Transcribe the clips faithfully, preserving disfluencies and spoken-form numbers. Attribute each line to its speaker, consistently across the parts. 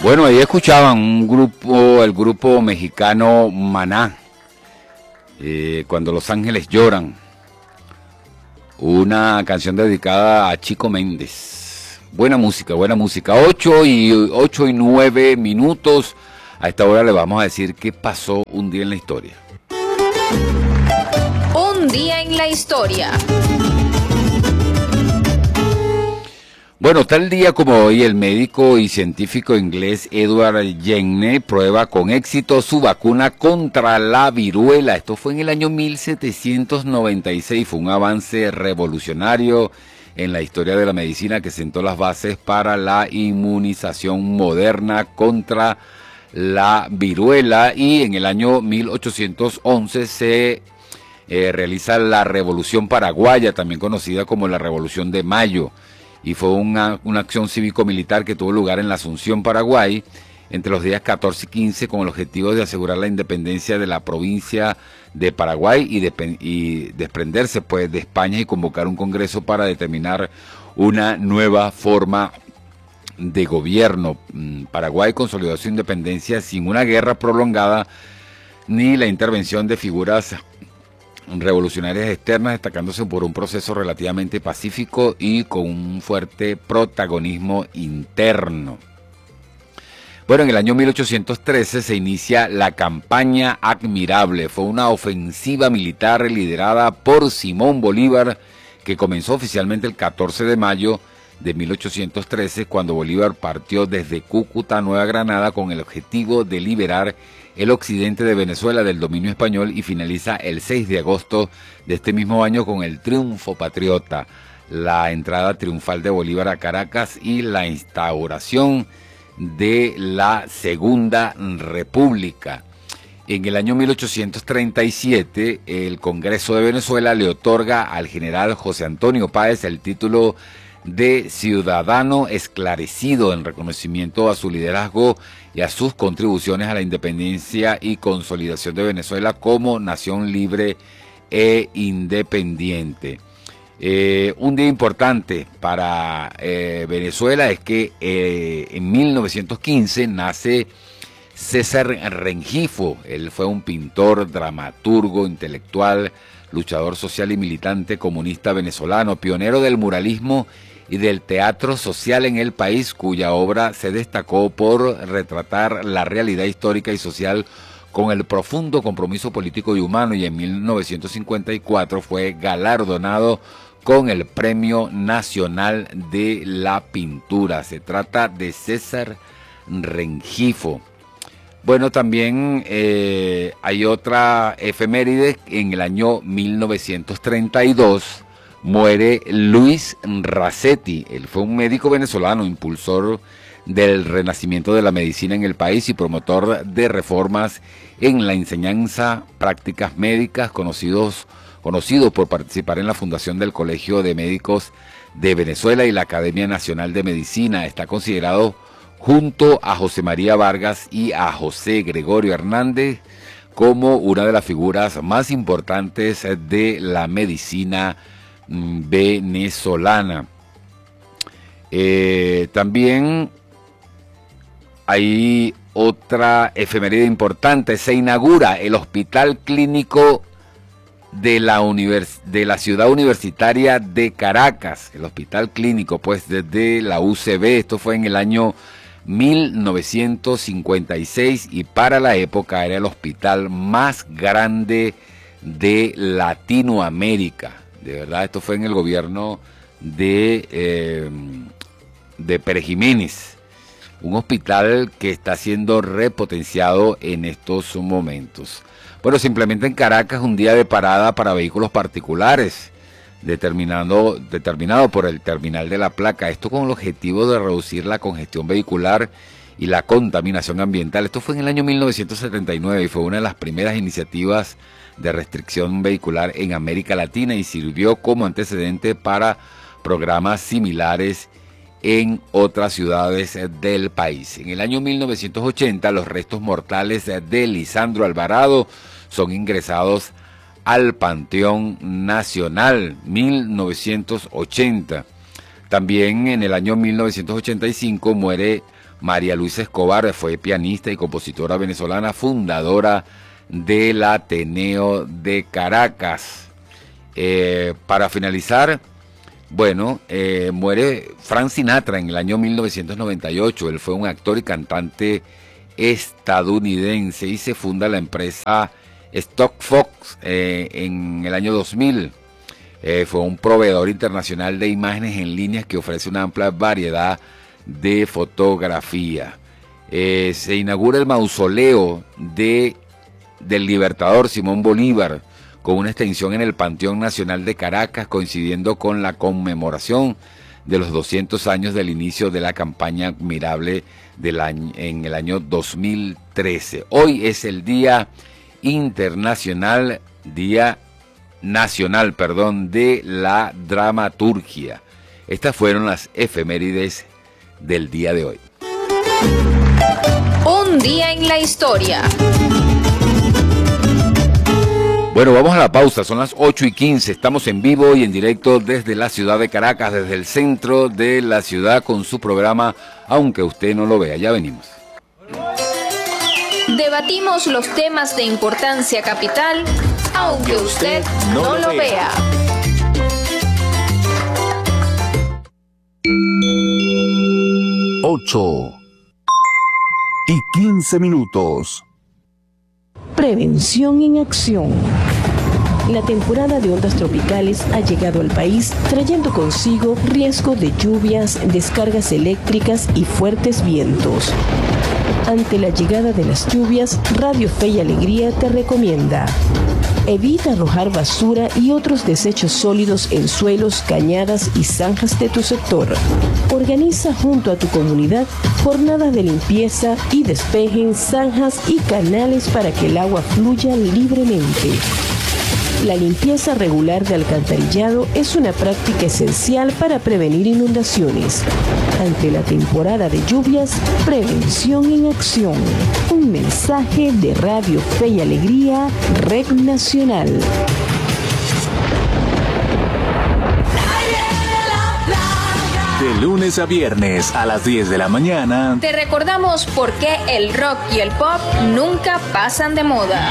Speaker 1: Bueno, ahí escuchaban un grupo, el grupo mexicano Maná, eh, Cuando los Ángeles Lloran, una canción dedicada a Chico Méndez. Buena música, buena música. Ocho y, ocho y nueve minutos. A esta hora le vamos a decir qué pasó un día en la historia.
Speaker 2: Un día en la historia.
Speaker 1: Bueno, tal día como hoy, el médico y científico inglés Edward Jenner prueba con éxito su vacuna contra la viruela. Esto fue en el año mil setecientos noventa y seis. Fue un avance revolucionario en la historia de la medicina que sentó las bases para la inmunización moderna contra la viruela. Y en el año mil ochocientos once se eh, realiza la Revolución Paraguaya, también conocida como la Revolución de Mayo. Y fue una, una acción cívico-militar que tuvo lugar en la Asunción, Paraguay, entre los días catorce y quince, con el objetivo de asegurar la independencia de la provincia de Paraguay y, de, y desprenderse pues de España y convocar un congreso para determinar una nueva forma de gobierno. Paraguay consolidó su independencia sin una guerra prolongada ni la intervención de figuras revolucionarias externas, destacándose por un proceso relativamente pacífico y con un fuerte protagonismo interno. Bueno, en el año mil ochocientos trece se inicia la campaña Admirable. Fue una ofensiva militar liderada por Simón Bolívar que comenzó oficialmente el catorce de mayo de mil ochocientos trece, cuando Bolívar partió desde Cúcuta a Nueva Granada con el objetivo de liberar el occidente de Venezuela del dominio español, y finaliza el seis de agosto de este mismo año con el triunfo patriota, la entrada triunfal de Bolívar a Caracas y la instauración de la Segunda República. En el año mil ochocientos treinta y siete, el Congreso de Venezuela le otorga al general José Antonio Páez el título de ciudadano esclarecido en reconocimiento a su liderazgo y a sus contribuciones a la independencia y consolidación de Venezuela como nación libre e independiente. Eh, un día importante para eh, Venezuela es que eh, en mil novecientos quince nace César Rengifo. Él fue un pintor, dramaturgo, intelectual, luchador social y militante comunista venezolano, pionero del muralismo y del teatro social en el país, cuya obra se destacó por retratar la realidad histórica y social con el profundo compromiso político y humano, y en mil novecientos cincuenta y cuatro fue galardonado con el Premio Nacional de la Pintura. Se trata de César Rengifo. Bueno, también eh, hay otra efeméride. En el año mil novecientos treinta y dos muere Luis Racetti. Él fue un médico venezolano, impulsor del renacimiento de la medicina en el país y promotor de reformas en la enseñanza, prácticas médicas, conocidos, conocido por participar en la fundación del Colegio de Médicos de Venezuela y la Academia Nacional de Medicina. Está considerado, junto a José María Vargas y a José Gregorio Hernández, como una de las figuras más importantes de la medicina venezolana. Eh, también hay otra efeméride importante. Se inaugura el Hospital Clínico de la, univers de la Ciudad Universitaria de Caracas. El Hospital Clínico, pues, desde la U C B. Esto fue en el año mil novecientos cincuenta y seis y para la época era el hospital más grande de Latinoamérica. De verdad, esto fue en el gobierno de, eh, de Pérez Jiménez. Un hospital que está siendo repotenciado en estos momentos. Bueno, se implementa en Caracas un día de parada para vehículos particulares, determinado, determinado por el terminal de la placa. Esto con el objetivo de reducir la congestión vehicular y la contaminación ambiental. Esto fue en el año mil novecientos setenta y nueve y fue una de las primeras iniciativas de restricción vehicular en América Latina y sirvió como antecedente para programas similares en otras ciudades del país. En el año mil novecientos ochenta, los restos mortales de Lisandro Alvarado son ingresados al Panteón Nacional. mil novecientos ochenta. También en el año mil novecientos ochenta y cinco muere María Luisa Escobar, fue pianista y compositora venezolana, fundadora del Ateneo de Caracas. Eh, para finalizar, bueno, eh, muere Frank Sinatra en el año mil novecientos noventa y ocho. Él fue un actor y cantante estadounidense y se funda la empresa Stock Fox eh, en el año dos mil. Eh, fue un proveedor internacional de imágenes en línea que ofrece una amplia variedad de fotografía. Eh, se inaugura el mausoleo de, del Libertador Simón Bolívar, con una extensión en el Panteón Nacional de Caracas, coincidiendo con la conmemoración de los doscientos años del inicio de la campaña admirable del año, en el año dos mil trece. Hoy es el Día Internacional, Día Nacional, perdón, de la Dramaturgia. Estas fueron las efemérides del día de hoy.
Speaker 2: Un día en la historia.
Speaker 1: Bueno, vamos a la pausa, son las ocho y quince, estamos en vivo y en directo desde la ciudad de Caracas, desde el centro de la ciudad con su programa Aunque Usted No Lo Vea. Ya venimos.
Speaker 2: Debatimos los temas de importancia capital, aunque usted no lo vea.
Speaker 3: ocho y quince minutos.
Speaker 4: Prevención en acción. La temporada de ondas tropicales ha llegado al país trayendo consigo riesgo de lluvias, descargas eléctricas y fuertes vientos. Ante la llegada de las lluvias, Radio Fe y Alegría te recomienda: evita arrojar basura y otros desechos sólidos en suelos, cañadas y zanjas de tu sector. Organiza junto a tu comunidad jornadas de limpieza y despejen zanjas y canales para que el agua fluya libremente. La limpieza regular de alcantarillado es una práctica esencial para prevenir inundaciones. Ante la temporada de lluvias, prevención en acción. Un mensaje de Radio Fe y Alegría, Red Nacional.
Speaker 3: De lunes a viernes a las diez de la mañana.
Speaker 2: Te recordamos por qué el rock y el pop nunca pasan de moda.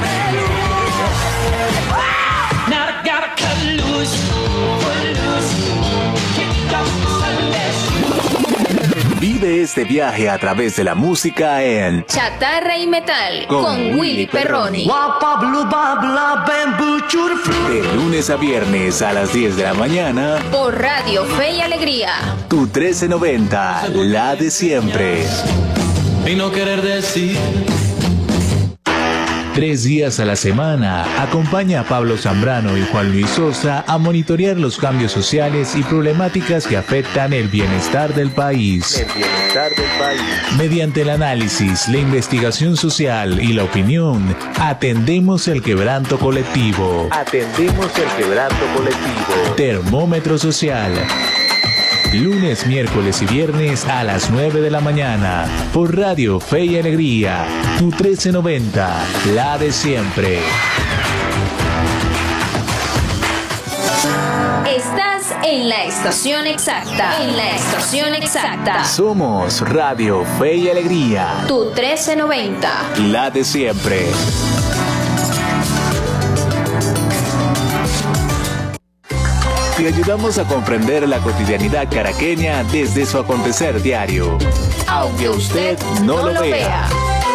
Speaker 3: Vive este viaje a través de la música en
Speaker 2: Chatarra y Metal con, con Willy Perroni.
Speaker 3: De lunes a viernes a las diez de la mañana
Speaker 2: por Radio Fe y Alegría.
Speaker 3: Tu trece noventa, la de siempre.
Speaker 5: Y no querer decir.
Speaker 6: Tres días a la semana, acompaña a Pablo Zambrano y Juan Luis Sosa a monitorear los cambios sociales y problemáticas que afectan el bienestar del país.
Speaker 3: El bienestar del país.
Speaker 6: Mediante el análisis, la investigación social y la opinión, atendemos el quebranto colectivo.
Speaker 3: Atendemos el quebranto colectivo.
Speaker 6: Termómetro social. Lunes, miércoles y viernes a las nueve de la mañana por Radio Fe y Alegría, tu trece noventa, la de siempre.
Speaker 2: Estás en la estación exacta. En la estación exacta.
Speaker 3: Somos Radio Fe y Alegría,
Speaker 2: tu trece noventa,
Speaker 3: la de siempre. Te ayudamos a comprender la cotidianidad caraqueña desde su acontecer diario, aunque usted no, no lo, lo vea. vea.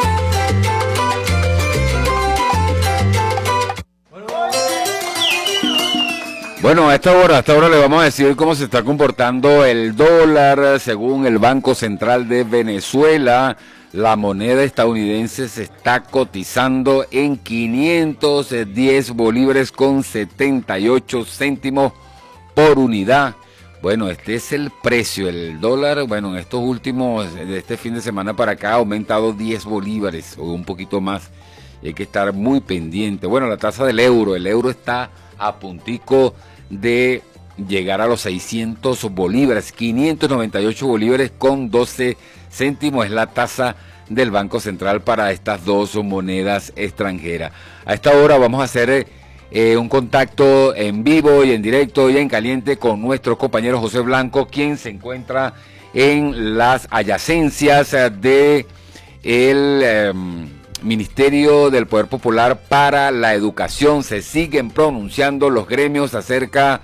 Speaker 1: Bueno, a esta hora, a esta hora le vamos a decir cómo se está comportando el dólar según el Banco Central de Venezuela. La moneda estadounidense se está cotizando en quinientos diez bolívares con setenta y ocho céntimos por unidad. Bueno, este es el precio. El dólar, bueno, en estos últimos, de este fin de semana para acá, ha aumentado diez bolívares o un poquito más. Y hay que estar muy pendiente. Bueno, la tasa del euro, el euro está a puntico de llegar a los seiscientos bolívares, quinientos noventa y ocho bolívares con doce céntimos es la tasa del Banco Central para estas dos monedas extranjeras. A esta hora vamos a hacer eh, un contacto en vivo y en directo y en caliente con nuestro compañero José Blanco, quien se encuentra en las adyacencias de el eh, Ministerio del Poder Popular para la Educación. Se siguen pronunciando los gremios acerca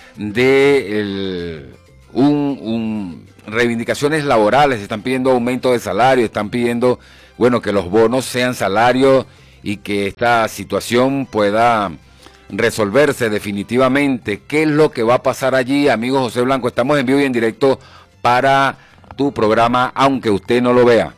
Speaker 1: de el, un, un, reivindicaciones laborales. Están pidiendo aumento de salario, están pidiendo, bueno, que los bonos sean salarios y que esta situación pueda resolverse definitivamente. ¿Qué es lo que va a pasar allí, amigo José Blanco? Estamos en vivo y en directo para tu programa, aunque usted no lo vea.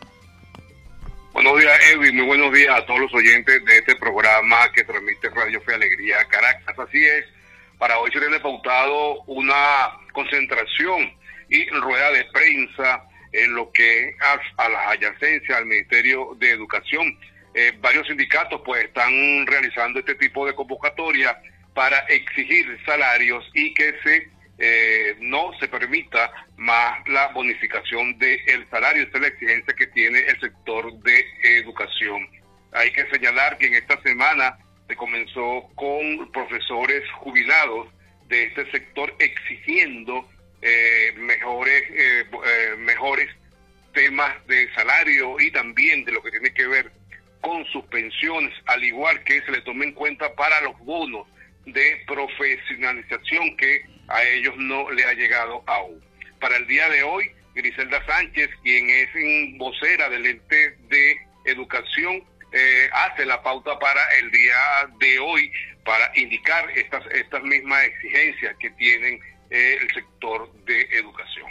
Speaker 7: Buenos días, Edwin. Muy buenos días a todos los oyentes de este programa que transmite Radio Fe y Alegría Caracas. Así es, para hoy se tiene pautado una concentración y rueda de prensa en lo que a, a las adyacencias al Ministerio de Educación. Eh, varios sindicatos pues están realizando este tipo de convocatoria para exigir salarios y que se eh, no se permita más la bonificación del salario. Esta es la exigencia que tiene el sector de educación. Hay que señalar que en esta semana se comenzó con profesores jubilados de este sector exigiendo eh, mejores eh, eh, mejores temas de salario y también de lo que tiene que ver con sus pensiones, al igual que se le tome en cuenta para los bonos de profesionalización que a ellos no le ha llegado aún. Para el día de hoy, Griselda Sánchez, quien es vocera del ente de educación, eh, hace la pauta para el día de hoy para indicar estas, estas mismas exigencias que tienen eh, el sector de educación.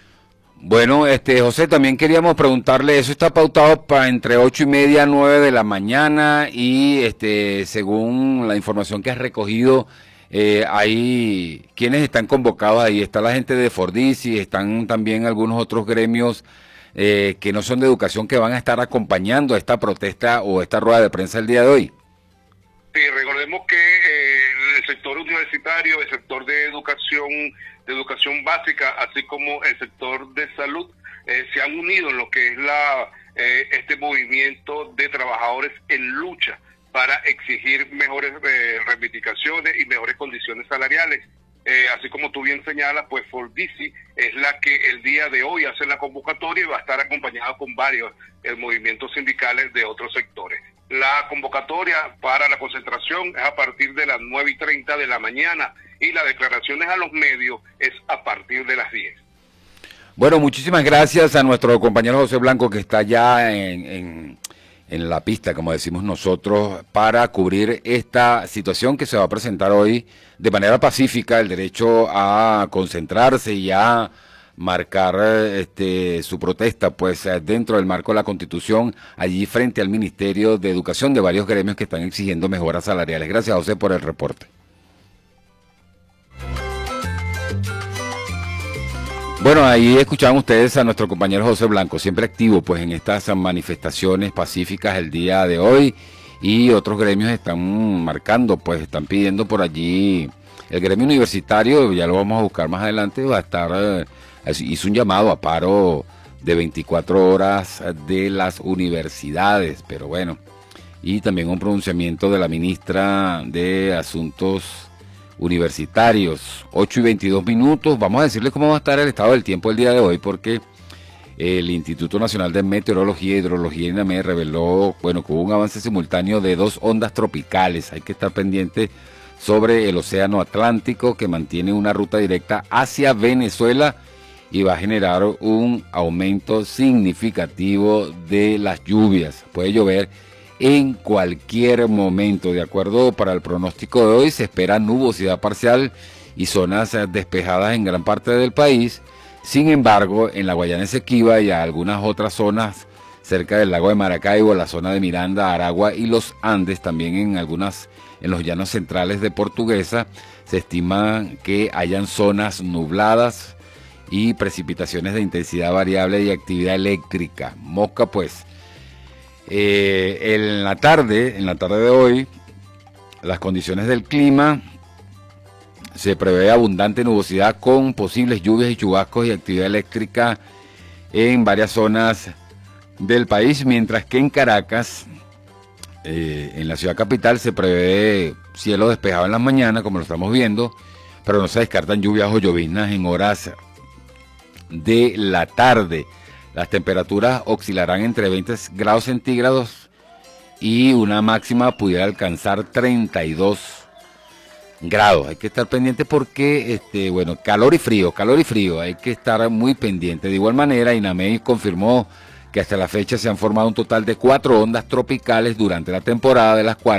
Speaker 1: Bueno, este José, también queríamos preguntarle, eso está pautado para entre ocho y media, nueve de la mañana y este según la información que has recogido, eh, hay quienes están convocados ahí. Está la gente de Fordisi, están también algunos otros gremios eh, que no son de educación que van a estar acompañando esta protesta o esta rueda de prensa el día de hoy.
Speaker 7: Sí, recordemos que eh, el sector universitario, el sector de educación, de educación básica, así como el sector de salud, eh, se han unido en lo que es la eh, este movimiento de trabajadores en lucha para exigir mejores eh, reivindicaciones y mejores condiciones salariales. Eh, así como tú bien señalas, pues Fordisi es la que el día de hoy hace la convocatoria y va a estar acompañada con varios eh, movimientos sindicales de otros sectores. La convocatoria para la concentración es a partir de las nueve y treinta de la mañana y las declaraciones a los medios es a partir de las diez.
Speaker 1: Bueno, muchísimas gracias a nuestro compañero José Blanco, que está ya en, en, en la pista, como decimos nosotros, para cubrir esta situación que se va a presentar hoy de manera pacífica, el derecho a concentrarse y a marcar este, su protesta pues dentro del marco de la Constitución, allí frente al Ministerio de Educación, de varios gremios que están exigiendo mejoras salariales. Gracias, José, por el reporte. Bueno, ahí escuchaban ustedes a nuestro compañero José Blanco, siempre activo pues en estas manifestaciones pacíficas el día de hoy, y otros gremios están marcando, pues están pidiendo por allí. El gremio universitario, ya lo vamos a buscar más adelante, va a estar... Eh, hizo un llamado a paro de veinticuatro horas de las universidades, pero bueno, y también un pronunciamiento de la ministra de Asuntos Universitarios. Ocho y veintidós minutos, vamos a decirles cómo va a estar el estado del tiempo el día de hoy, porque el Instituto Nacional de Meteorología e Hidrología, INAME, reveló, bueno, que hubo un avance simultáneo de dos ondas tropicales. Hay que estar pendiente sobre el Océano Atlántico, que mantiene una ruta directa hacia Venezuela y va a generar un aumento significativo de las lluvias. Puede llover en cualquier momento. De acuerdo para el pronóstico de hoy, se espera nubosidad parcial y zonas despejadas en gran parte del país. Sin embargo, en la Guayana Esequiba y algunas otras zonas cerca del lago de Maracaibo, la zona de Miranda, Aragua y los Andes, también en algunas en los llanos centrales de Portuguesa, se estima que hayan zonas nubladas y precipitaciones de intensidad variable y actividad eléctrica. Mosca, pues, eh, en la tarde, en la tarde de hoy, las condiciones del clima, se prevé abundante nubosidad con posibles lluvias y chubascos y actividad eléctrica en varias zonas del país, mientras que en Caracas Eh, en la ciudad capital se prevé cielo despejado en las mañanas, como lo estamos viendo, pero no se descartan lluvias o lloviznas en horas de la tarde. Las temperaturas oscilarán entre veinte grados centígrados y una máxima pudiera alcanzar treinta y dos grados. Hay que estar pendiente porque, este, bueno, calor y frío, calor y frío, hay que estar muy pendiente. De igual manera, INAMED confirmó que hasta la fecha se han formado un total de cuatro ondas tropicales durante la temporada, de las cuales